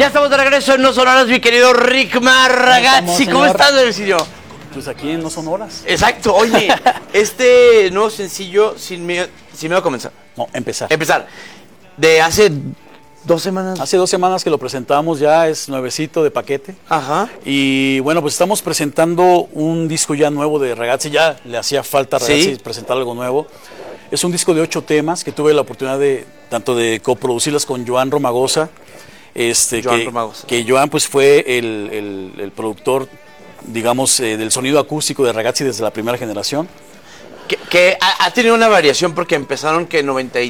Ya estamos de regreso en No Son Horas, mi querido Rickmar Ragazzi. ¿Cómo estás, Nercillo? Pues aquí en No Son Horas. Exacto. Oye, este nuevo sencillo, sin miedo a comenzar. No, empezar. De hace 2 semanas. Hace 2 semanas que lo presentamos, ya es nuevecito de paquete. Ajá. Y bueno, pues estamos presentando un disco ya nuevo de Ragazzi. Ya le hacía falta a Ragazzi presentar algo nuevo. Es un disco de 8 temas que tuve la oportunidad de tanto de coproducirlas con Joan Romagosa. Que Joan pues fue el productor, digamos, del sonido acústico de Ragazzi desde la primera generación. Que ha tenido una variación porque empezaron que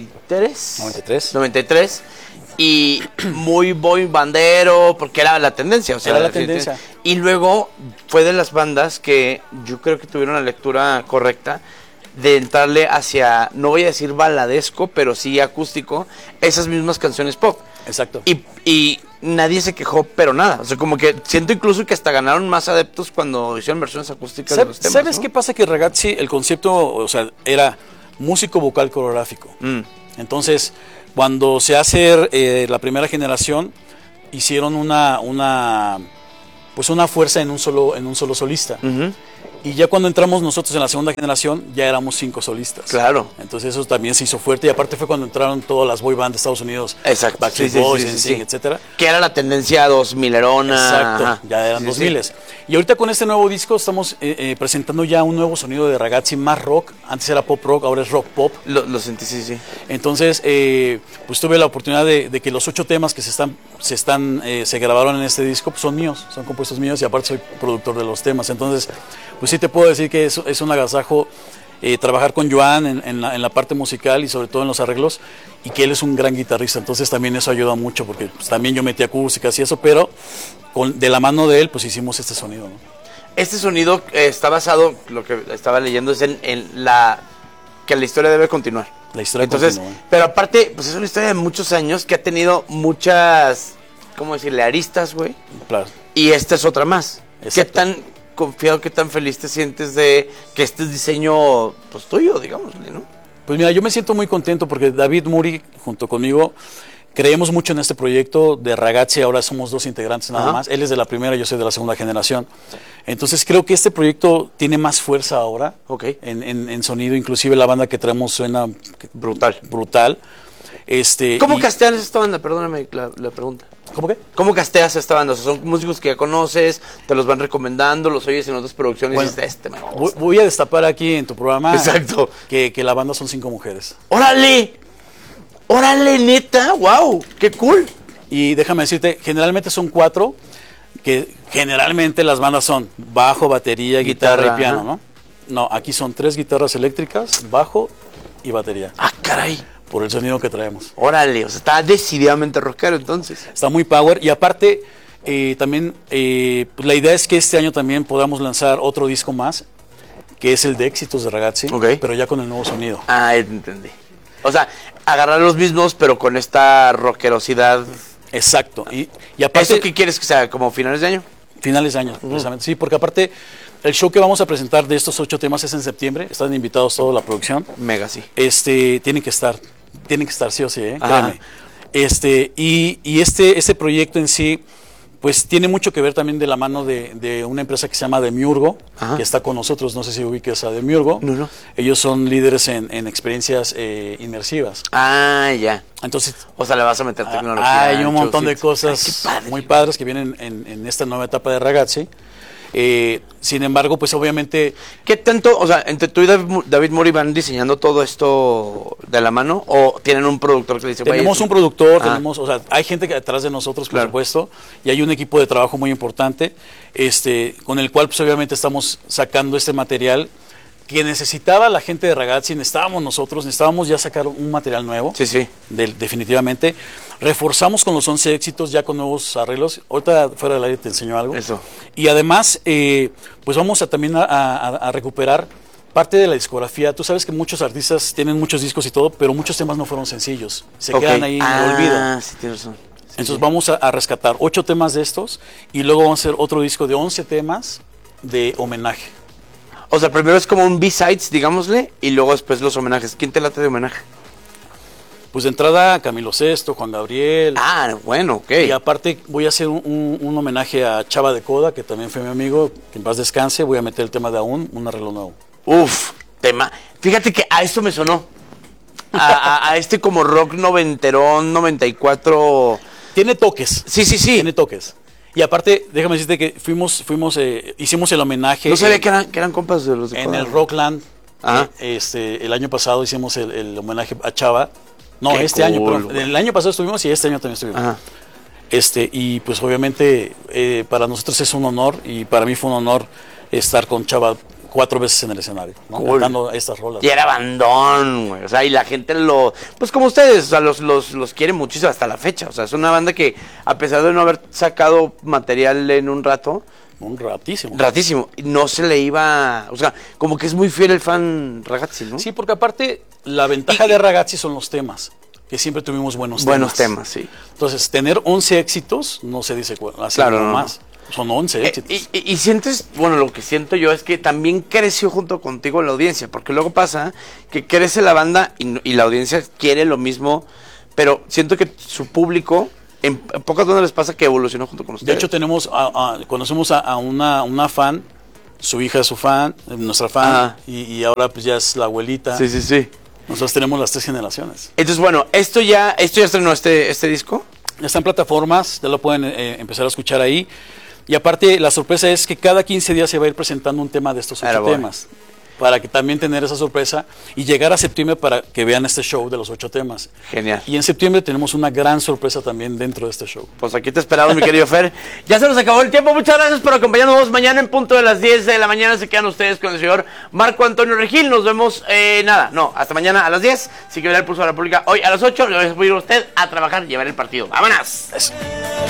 93 y muy boy bandero porque era la tendencia, o sea, era la tendencia. Y luego fue de las bandas que yo creo que tuvieron la lectura correcta de entrarle hacia, no voy a decir baladesco, pero sí acústico, esas mismas canciones pop. Exacto. Y nadie se quejó, pero nada. O sea, como que siento incluso que hasta ganaron más adeptos cuando hicieron versiones acústicas de los temas. ¿Sabes ¿no? qué pasa? Que Ragazzi, el concepto, o sea, era músico vocal coreográfico. Entonces, cuando se hace la primera generación, hicieron una fuerza en un solo solista. Y ya cuando entramos nosotros en la segunda generación, ya éramos 5 solistas. Claro. Entonces eso también se hizo fuerte. Y aparte fue cuando entraron todas las boy bands de Estados Unidos. Exacto. Backstreet Boys, NSYNC, etcétera. Que era la tendencia 2000erona. Exacto, Ajá. ya eran 2000s. Y ahorita con este nuevo disco estamos presentando ya un nuevo sonido de Ragazzi, más rock. Antes era pop rock, ahora es rock pop. Lo sentí, sí. Entonces, pues tuve la oportunidad de que los 8 temas que se grabaron en este disco pues son míos, son compuestos míos y aparte soy productor de los temas. Entonces, pues sí te puedo decir que es un agasajo trabajar con Joan en la parte musical y sobre todo en los arreglos, y que él es un gran guitarrista, entonces también eso ayuda mucho porque pues, también yo metí acústicas y eso, pero de la mano de él pues hicimos este sonido, ¿no? Este sonido está basado, lo que estaba leyendo es que la historia debe continuar. La historia continúa. Pero aparte, pues es una historia de muchos años que ha tenido muchas, ¿cómo decirle? Aristas, güey. Claro. Y esta es otra más. Exacto. ¿Qué tan confiado, qué tan feliz te sientes de que este es diseño, pues tuyo, digámosle, ¿no? Pues mira, yo me siento muy contento porque David Muri, junto conmigo, creemos mucho en este proyecto de Ragazzi. Ahora somos 2 integrantes nada más. Él es de la primera, yo soy de la segunda generación. Entonces creo que este proyecto tiene más fuerza ahora en sonido. Inclusive la banda que traemos suena brutal. ¿Cómo casteas esta banda? Perdóname la pregunta. ¿Cómo qué? ¿Cómo casteas esta banda? O sea, son músicos que ya conoces, te los van recomendando, los oyes en otras producciones y dices, voy a destapar aquí en tu programa. Exacto. Que la banda son 5 mujeres. ¡Órale! ¡Órale, neta! ¡Wow! ¡Qué cool! Y déjame decirte, generalmente son 4, que generalmente las bandas son bajo, batería, guitarra y piano, ¿no? No, aquí son 3 guitarras eléctricas, bajo y batería. ¡Ah, caray! Por el sonido que traemos. Órale, o sea, está decididamente rockero entonces. Está muy power y aparte también pues la idea es que este año también podamos lanzar otro disco más, que es el de éxitos de Ragazzi, pero ya con el nuevo sonido. Ah, entendí. O sea, agarrar los mismos pero con esta rockerosidad. Exacto. Y aparte, ¿eso qué quieres que sea? ¿Como finales de año? Finales de año, precisamente. Sí, porque aparte el show que vamos a presentar de estos 8 temas es en septiembre. Están invitados toda la producción. Mega, sí. Tienen que estar sí o sí, créeme. Este proyecto en sí, pues tiene mucho que ver también de la mano de una empresa que se llama Demiurgo, que está con nosotros. No sé si ubiques a Demiurgo. No. Ellos son líderes en experiencias inmersivas. Ah, ya. Entonces, o sea, le vas a meter tecnología. Hay un montón de cosas muy padres que vienen en esta nueva etapa de Ragazzi. Sin embargo, pues obviamente... ¿Qué tanto, o sea, entre tú y David Muri van diseñando todo esto de la mano o tienen un productor que dice... Tenemos un productor, o sea, hay gente que detrás de nosotros, por supuesto, y hay un equipo de trabajo muy importante, con el cual pues obviamente estamos sacando este material que necesitaba la gente de Ragazzi, necesitábamos ya sacar un material nuevo. Sí. Definitivamente. Reforzamos con los 11 éxitos, ya con nuevos arreglos. Ahorita fuera del aire te enseño algo. Eso. Y además, pues vamos también a recuperar parte de la discografía. Tú sabes que muchos artistas tienen muchos discos y todo, pero muchos temas no fueron sencillos. Se quedan ahí en el olvido. Sí, tienes razón. Entonces vamos a rescatar 8 temas de estos y luego vamos a hacer otro disco de 11 temas de homenaje. O sea, primero es como un B-sides, digámosle, y luego después los homenajes. ¿Quién te late de homenaje? Pues de entrada Camilo Sesto, Juan Gabriel. Ah, bueno, ok. Y aparte voy a hacer un homenaje a Chava de Coda, que también fue mi amigo, que en paz descanse. Voy a meter el tema de Aún, un arreglo nuevo. Uf, tema. Fíjate que a esto me sonó. A este como rock noventerón, 94. Tiene toques. Sí. Tiene toques. Y aparte, déjame decirte que hicimos el homenaje. No sabía que eran compas de los de en Coda. el Rockland. Ajá. El año pasado hicimos el homenaje a Chava. No, Qué este año, cool, pero el año pasado estuvimos y este año también estuvimos. Ajá. Y pues obviamente para nosotros es un honor y para mí fue un honor estar con Chava 4 veces en el escenario, ¿no? Cool. Cantando estas rolas. Y era bandón, güey. O sea, y la gente pues como ustedes, o sea, los quiere muchísimo hasta la fecha. O sea, es una banda que, a pesar de no haber sacado material en un rato. Un ratísimo. No se le iba. O sea, como que es muy fiel el fan Ragazzi, ¿no? Sí, porque aparte, la ventaja de Ragazzi son los temas. Que siempre tuvimos buenos temas. Buenos temas, sí. Entonces, tener 11 éxitos no se dice así claro, más. Son 11 éxitos. Y sientes, bueno, lo que siento yo es que también creció junto contigo la audiencia, porque luego pasa que crece la banda y la audiencia quiere lo mismo, pero siento que su público, en pocas veces les pasa que evolucionó junto con ustedes. De hecho, conocemos a una fan, su hija es su fan, nuestra fan, y ahora pues ya es la abuelita. Sí. Nosotros tenemos las 3 generaciones. Entonces, bueno, esto ya estrenó este disco. Ya está en plataformas, ya lo pueden empezar a escuchar ahí. Y aparte, la sorpresa es que cada 15 días se va a ir presentando un tema de estos 8 temas. Para que también tener esa sorpresa y llegar a septiembre para que vean este show de los 8 temas. Genial. Y en septiembre tenemos una gran sorpresa también dentro de este show. Pues aquí te esperamos, mi querido Fer. Ya se nos acabó el tiempo. Muchas gracias por acompañarnos. Mañana en punto de las 10 de la mañana se quedan ustedes con el señor Marco Antonio Regil. Nos vemos, hasta mañana a las 10. Si quiere ver el Pulso de la República hoy a las 8. Le voy a ir a usted a trabajar y llevar el partido. ¡Vámonos! Eso.